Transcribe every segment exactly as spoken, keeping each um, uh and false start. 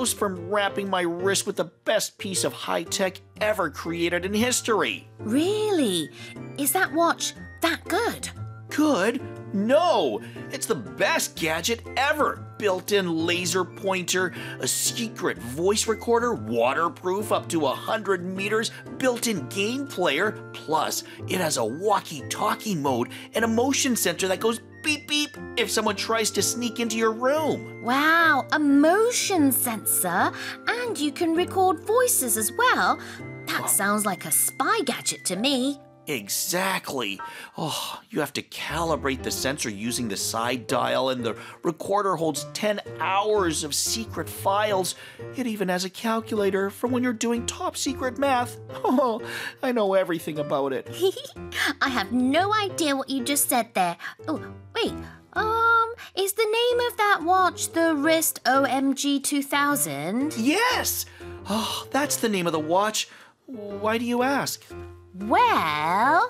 close from wrapping my wrist with the best piece of high-tech ever created in history. Really? Is that watch that good? Good? No! It's the best gadget ever! Built-in laser pointer, a secret voice recorder, waterproof up to one hundred meters, built-in game player, plus it has a walkie-talkie mode and a motion sensor that goes beep beep if someone tries to sneak into your room. Wow, a motion sensor, and you can record voices as well. That sounds like a spy gadget to me. Exactly. Oh, you have to calibrate the sensor using the side dial, and the recorder holds ten hours of secret files. It even has a calculator for when you're doing top secret math. Oh, I know everything about it. I have no idea what you just said there. Oh, wait. Um, is the name of that watch the Wrist O M G two thousand? Yes! Oh, that's the name of the watch. Why do you ask? Well,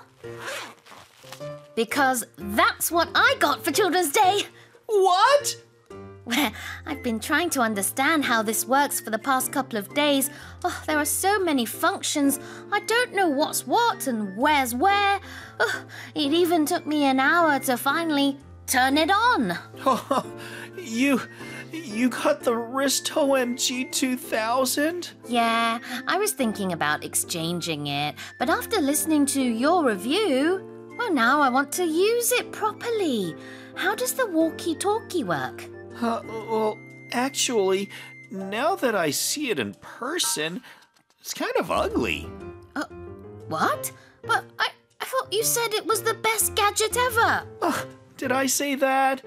because that's what I got for Children's Day. What? Well, I've been trying to understand how this works for the past couple of days. Oh, there are so many functions. I don't know what's what and where's where. Oh, it even took me an hour to finally turn it on. Oh, you... You got the Wrist O M G two thousand? Yeah, I was thinking about exchanging it, but after listening to your review, well, now I want to use it properly. How does the walkie-talkie work? Uh, well, actually, now that I see it in person, it's kind of ugly. Uh, what? But I, I thought you said it was the best gadget ever. Uh, did I say that?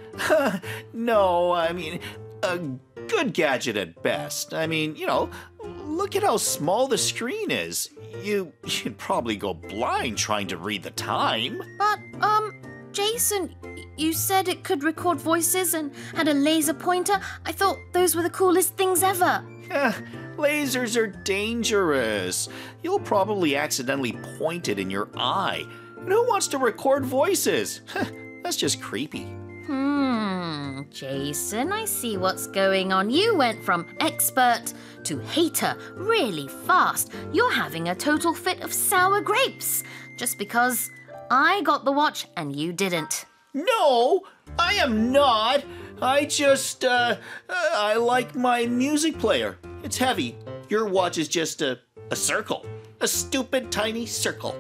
No, I mean... a good gadget at best. I mean, you know, look at how small the screen is. You, you'd probably go blind trying to read the time. But, um, Jason, you said it could record voices and had a laser pointer. I thought those were the coolest things ever. Eh, lasers are dangerous. You'll probably accidentally point it in your eye. And who wants to record voices? That's just creepy. Hmm, Jason, I see what's going on. You went from expert to hater really fast. You're having a total fit of sour grapes just because I got the watch and you didn't. No, I am not. I just, uh, I like my music player. It's heavy. Your watch is just a, a circle. A stupid tiny circle.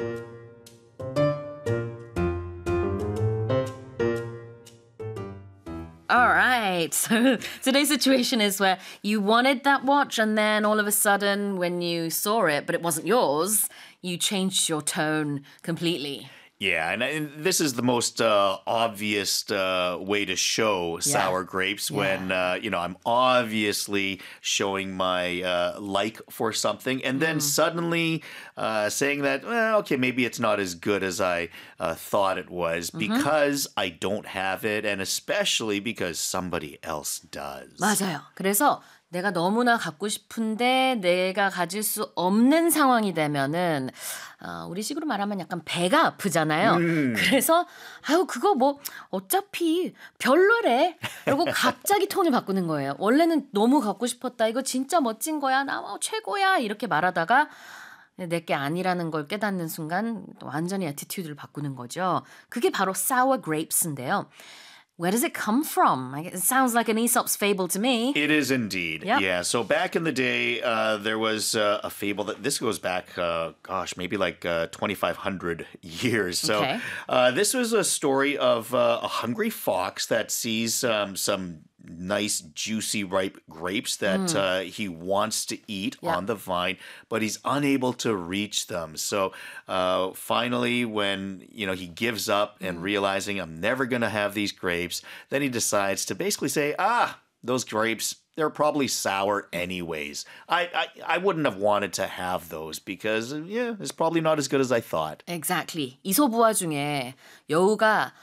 All right, so today's situation is where you wanted that watch and then all of a sudden when you saw it, but it wasn't yours, you changed your tone completely. Yeah, and, and this is the most uh, obvious uh, way to show sour Yeah. grapes Yeah. when, uh, you know, I'm obviously showing my uh, like for something and then suddenly uh, saying that, well, okay, maybe it's not as good as I uh, thought it was because I don't have it and especially because somebody else does. 맞아요. 그래서 내가 너무나 갖고 싶은데 내가 가질 수 없는 상황이 되면은 어, 우리식으로 말하면 약간 배가 아프잖아요. 음. 그래서 아유 그거 뭐 어차피 별로래. 그리고 갑자기 톤을 바꾸는 거예요. 원래는 너무 갖고 싶었다. 이거 진짜 멋진 거야. 나 뭐 최고야. 이렇게 말하다가 내게 아니라는 걸 깨닫는 순간 완전히 애티튜드를 바꾸는 거죠. 그게 바로 sour grapes인데요. Where does it come from? It sounds like an Aesop's fable to me. It is indeed. Yep. Yeah. So back in the day, uh, there was uh, a fable that this goes back, uh, gosh, maybe like uh, twenty-five hundred years. So Okay. uh, this was a story of uh, a hungry fox that sees um, some nice, juicy, ripe grapes that uh, he wants to eat Yeah. on the vine, but he's unable to reach them. So uh, finally, when you know he gives up and realizing I'm never going to have these grapes, then he decides to basically say, ah, those grapes, they're probably sour anyways. I, I, I wouldn't have wanted to have those because, yeah, it's probably not as good as I thought. Exactly. 이솝우화 중에 여우가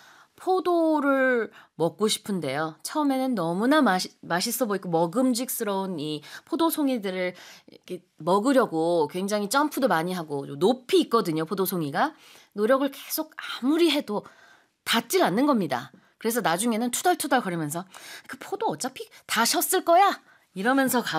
포도를 먹고 싶은데요. 처음에는 너무나 맛이, 맛있어 보이고 먹음직스러운 이 포도송이들을 이렇게 먹으려고 굉장히 점프도 많이 하고 높이 있거든요. 포도송이가. 노력을 계속 아무리 해도 닿질 않는 겁니다. 그래서 나중에는 투덜투덜 거리면서 그 포도 어차피 다 셨을 거야. 이러면서 가